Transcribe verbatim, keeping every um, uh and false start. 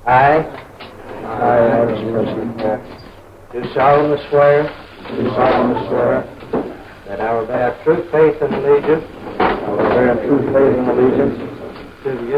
I I, Alex Preston, do solemnly swear do solemnly swear that I will bear true faith and allegiance I will bear true faith and allegiance to the